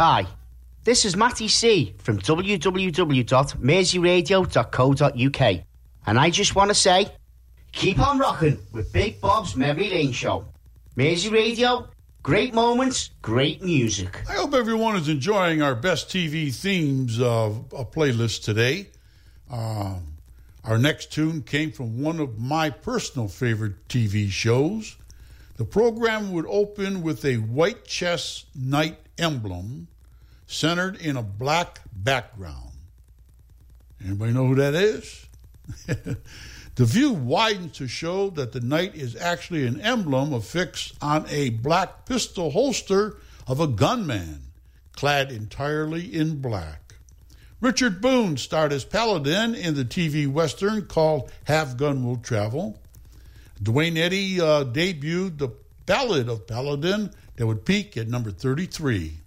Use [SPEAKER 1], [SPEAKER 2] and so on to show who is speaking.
[SPEAKER 1] Hi, this is Matty C from www.merseyradio.co.uk, and I just want to say, keep on rocking with Big Bob's Memory Lane Show. Mersey Radio, great moments, great music.
[SPEAKER 2] I hope everyone is enjoying our best TV themes playlist today. Our next tune came from one of my personal favorite TV shows. The program would open with a white chess knight emblem centered in a black background. Anybody know who that is? The view widens to show that the knight is actually an emblem affixed on a black pistol holster of a gunman, clad entirely in black. Richard Boone starred as Paladin in the TV Western called Have Gun Will Travel. Duane Eddy debuted the Ballad of Paladin that would peak at number 33.